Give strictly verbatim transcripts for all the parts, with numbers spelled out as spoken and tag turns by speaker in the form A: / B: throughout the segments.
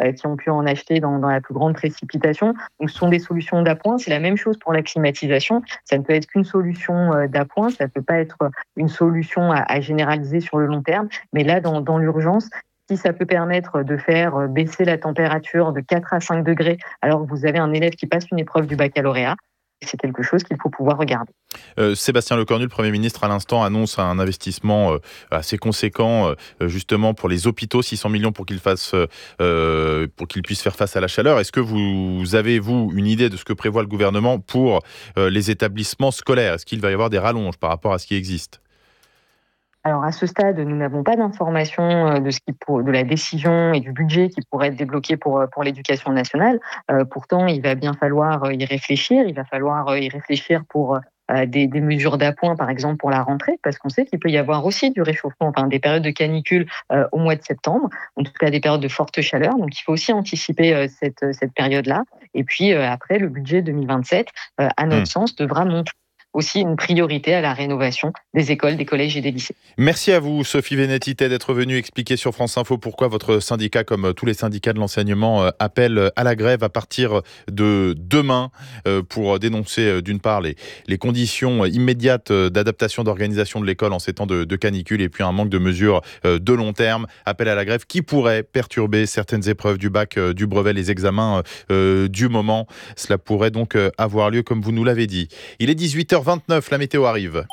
A: euh, qui ont pu en acheter dans, dans la plus grande précipitation. Donc ce sont des solutions d'appoint. C'est la même chose pour la climatisation. Ça ne peut être qu'une solution euh, d'appoint. Ça ne peut pas être une solution à, à généraliser sur le long terme. Mais là, dans, dans l'urgence, si ça peut permettre de faire baisser la température de quatre à cinq degrés alors que vous avez un élève qui passe une épreuve du baccalauréat, c'est quelque chose qu'il faut pouvoir regarder.
B: Euh, Sébastien Lecornu, le Premier ministre, à l'instant, annonce un investissement euh, assez conséquent euh, justement pour les hôpitaux, six cents millions pour qu'ils fassent, euh, pour qu'ils puissent faire face à la chaleur. Est-ce que vous avez, vous, une idée de ce que prévoit le gouvernement pour euh, les établissements scolaires ? Est-ce qu'il va y avoir des rallonges par rapport à ce qui existe ?
A: Alors à ce stade, nous n'avons pas d'informations de ce qui pour, de la décision et du budget qui pourrait être débloqué pour pour l'éducation nationale. Euh, pourtant, il va bien falloir y réfléchir. Il va falloir y réfléchir pour euh, des, des mesures d'appoint, par exemple pour la rentrée, parce qu'on sait qu'il peut y avoir aussi du réchauffement, enfin des périodes de canicule euh, au mois de septembre, en tout cas des périodes de forte chaleur. Donc il faut aussi anticiper euh, cette cette période-là. Et puis euh, après, le budget deux mille vingt-sept, euh, à notre mmh. sens, devra montrer aussi une priorité à la rénovation des écoles, des collèges et des lycées.
B: Merci à vous, Sophie Vénétité, d'être venue expliquer sur France Info pourquoi votre syndicat, comme tous les syndicats de l'enseignement, appelle à la grève à partir de demain pour dénoncer d'une part les, les conditions immédiates d'adaptation d'organisation de l'école en ces temps de, de canicule et puis un manque de mesures de long terme. Appel à la grève qui pourrait perturber certaines épreuves du bac, du brevet, les examens euh, du moment. Cela pourrait donc avoir lieu comme vous nous l'avez dit. Il est dix-huit heures vingt-neuf, la météo arrive.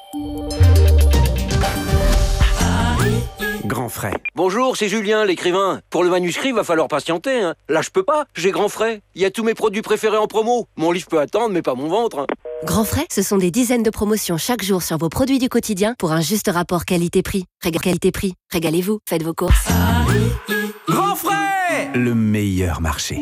C: Grand frais. Bonjour, c'est Julien, l'écrivain. Pour le manuscrit, va falloir patienter. Hein. Là, je peux pas, j'ai Grand frais. Il y a tous mes produits préférés en promo. Mon livre peut attendre, mais pas mon ventre. Hein.
D: Grand frais, ce sont des dizaines de promotions chaque jour sur vos produits du quotidien pour un juste rapport qualité-prix. Régal qualité-prix. Régalez-vous, faites vos courses.
C: Grand frais, le meilleur marché.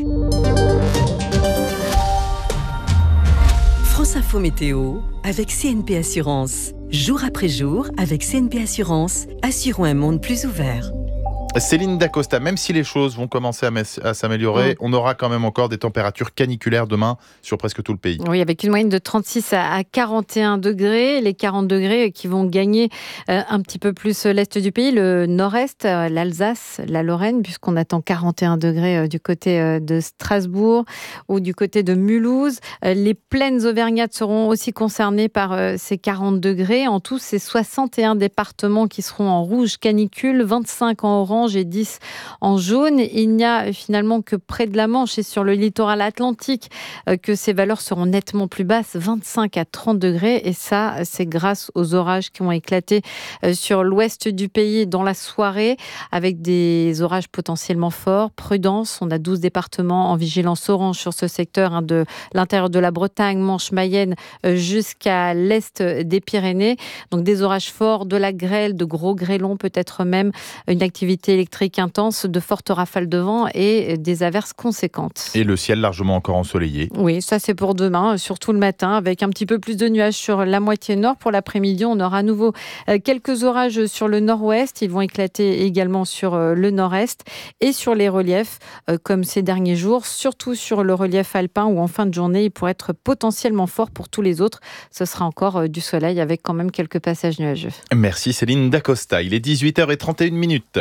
E: France Info Météo avec C N P Assurance. Jour après jour, avec C N P Assurance, assurons un monde plus ouvert.
B: Céline Dacosta, même si les choses vont commencer à, mes- à s'améliorer, mmh. on aura quand même encore des températures caniculaires demain sur presque tout le pays.
F: Oui, avec une moyenne de trente-six à quarante et un degrés. Les quarante degrés qui vont gagner euh, un petit peu plus l'est du pays, le nord-est, euh, l'Alsace, la Lorraine, puisqu'on attend quarante et un degrés euh, du côté euh, de Strasbourg ou du côté de Mulhouse. Euh, les plaines auvergnates seront aussi concernées par euh, ces quarante degrés. En tout, c'est soixante et un départements qui seront en rouge canicule, vingt-cinq en orange et dix en jaune. Il n'y a finalement que près de la Manche et sur le littoral atlantique que ces valeurs seront nettement plus basses, vingt-cinq à trente degrés. Et ça, c'est grâce aux orages qui ont éclaté sur l'ouest du pays dans la soirée, avec des orages potentiellement forts. Prudence, on a douze départements en vigilance orange sur ce secteur, hein, de l'intérieur de la Bretagne, Manche-Mayenne, jusqu'à l'est des Pyrénées. Donc des orages forts, de la grêle, de gros grêlons, peut-être même une activité électrique intense, de fortes rafales de vent et des averses conséquentes.
B: Et le ciel largement encore ensoleillé.
F: Oui, ça c'est pour demain, surtout le matin, avec un petit peu plus de nuages sur la moitié nord. Pour l'après-midi, on aura à nouveau quelques orages sur le nord-ouest. Ils vont éclater également sur le nord-est et sur les reliefs, comme ces derniers jours, surtout sur le relief alpin où en fin de journée, il pourrait être potentiellement fort pour tous les autres. Ce sera encore du soleil avec quand même quelques passages nuageux.
B: Merci Céline Dacosta. Il est dix-huit heures trente et une minutes.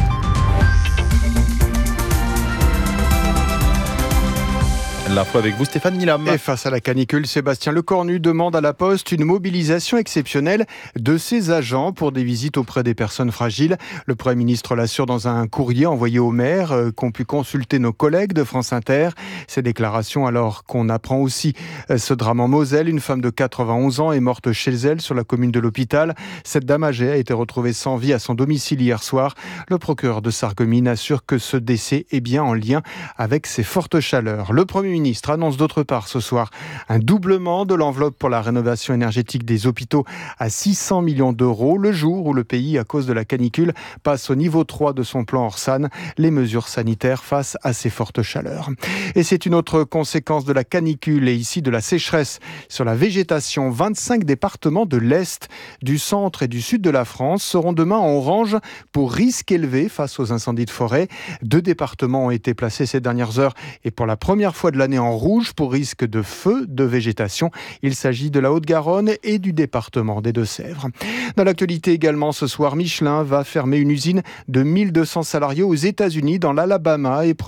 B: L'info avec vous, Stéphane Milam.
G: Et face à la canicule, Sébastien Lecornu demande à la Poste une mobilisation exceptionnelle de ses agents pour des visites auprès des personnes fragiles. Le Premier ministre l'assure dans un courrier envoyé aux maires euh, qu'ont pu consulter nos collègues de France Inter. Ces déclarations alors qu'on apprend aussi euh, ce drame en Moselle. Une femme de quatre-vingt-onze ans est morte chez elle sur la commune de l'Hôpital. Cette dame âgée a été retrouvée sans vie à son domicile hier soir. Le procureur de Sarreguemines assure que ce décès est bien en lien avec ces fortes chaleurs. Le Premier ministre ministre annonce d'autre part ce soir un doublement de l'enveloppe pour la rénovation énergétique des hôpitaux à six cents millions d'euros, le jour où le pays, à cause de la canicule, passe au niveau trois de son plan Orsan, les mesures sanitaires face à ces fortes chaleurs. Et c'est une autre conséquence de la canicule et ici de la sécheresse sur la végétation. vingt-cinq départements de l'Est, du centre et du sud de la France seront demain en orange pour risque élevé face aux incendies de forêt. Deux départements ont été placés ces dernières heures et pour la première fois de l'année en rouge pour risque de feu de végétation. Il s'agit de la Haute-Garonne et du département des Deux-Sèvres. Dans l'actualité également, ce soir, Michelin va fermer une usine de mille deux cents salariés aux États-Unis, dans l'Alabama, et